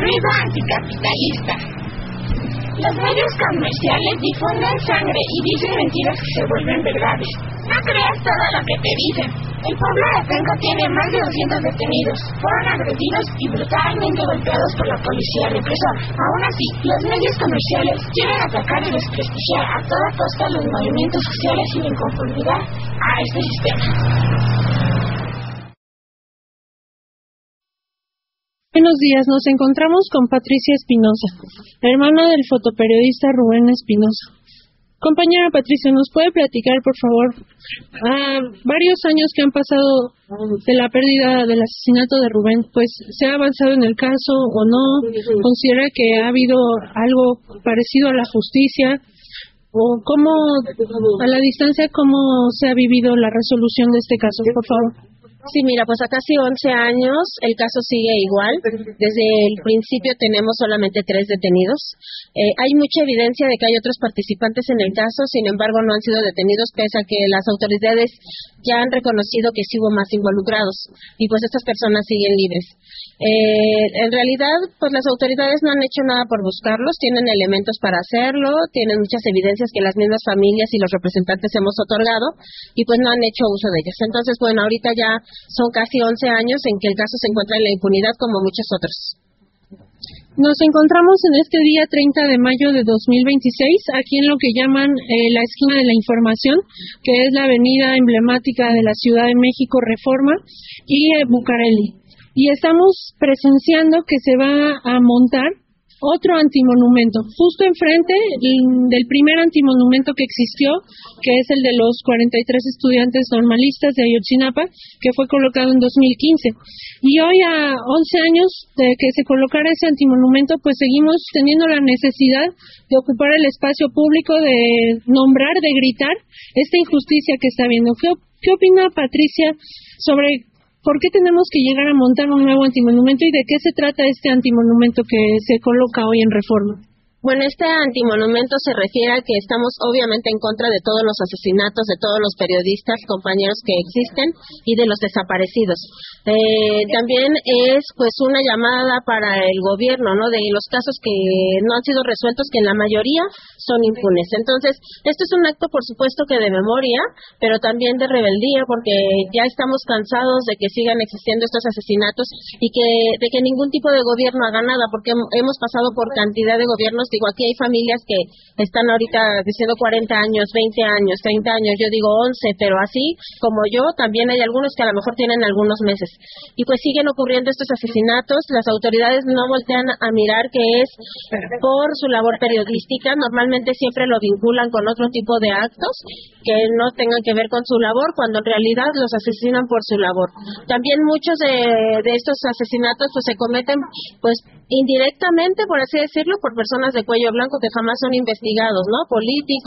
ruido anticapitalista. Los medios comerciales difunden sangre y dicen mentiras que se vuelven verdades. No creas todo lo que te dicen. El pueblo de Atenco tiene más de 200 detenidos. Fueron agredidos y brutalmente golpeados por la policía represora. Aún así, los medios comerciales quieren atacar y desprestigiar a toda costa los movimientos sociales sin inconformidad a este sistema. Buenos días, nos encontramos con Patricia Espinosa, hermana del fotoperiodista Rubén Espinosa. Compañera Patricia, ¿nos puede platicar, por favor, varios años que han pasado de la pérdida del asesinato de Rubén? Pues, ¿se ha avanzado en el caso o no? ¿Considera que ha habido algo parecido a la justicia? ¿O cómo, a la distancia, cómo se ha vivido la resolución de este caso, por favor? Sí, mira, pues a casi 11 años el caso sigue igual. Desde el principio tenemos solamente 3 detenidos. Hay mucha evidencia de que hay otros participantes en el caso, sin embargo no han sido detenidos, pese a que las autoridades ya han reconocido que sí hubo más involucrados y pues estas personas siguen libres. En realidad, pues las autoridades no han hecho nada por buscarlos, tienen elementos para hacerlo, tienen muchas evidencias que las mismas familias y los representantes hemos otorgado y pues no han hecho uso de ellas. Entonces, bueno, ahorita ya son casi 11 años en que el caso se encuentra en la impunidad como muchos otros. Nos encontramos en este día 30 de mayo de 2026, aquí en lo que llaman la esquina de la información, que es la avenida emblemática de la Ciudad de México, Reforma, y Bucareli. Y estamos presenciando que se va a montar otro antimonumento, justo enfrente del primer antimonumento que existió, que es el de los 43 estudiantes normalistas de Ayotzinapa, que fue colocado en 2015. Y hoy, a 11 años de que se colocara ese antimonumento, pues seguimos teniendo la necesidad de ocupar el espacio público, de nombrar, de gritar esta injusticia que está habiendo. ¿Qué opina Patricia sobre por qué tenemos que llegar a montar un nuevo antimonumento y de qué se trata este antimonumento que se coloca hoy en Reforma? Bueno, este antimonumento se refiere a que estamos obviamente en contra de todos los asesinatos, de todos los periodistas, compañeros que existen y de los desaparecidos. También es pues una llamada para el gobierno, ¿no? De los casos que no han sido resueltos, que en la mayoría son impunes. Entonces, esto es un acto, por supuesto, que de memoria, pero también de rebeldía, porque ya estamos cansados de que sigan existiendo estos asesinatos y de que ningún tipo de gobierno haga nada, porque hemos pasado por cantidad de gobiernos. Digo, aquí hay familias que están ahorita diciendo 40 años, 20 años, 30 años, yo digo 11, pero así como yo, también hay algunos que a lo mejor tienen algunos meses. Y pues siguen ocurriendo estos asesinatos, las autoridades no voltean a mirar que es por su labor periodística, normalmente siempre lo vinculan con otro tipo de actos que no tengan que ver con su labor, cuando en realidad los asesinan por su labor. También muchos de estos asesinatos pues se cometen pues indirectamente, por así decirlo, por personas de cuello blanco que jamás son investigados, ¿no? Políticos,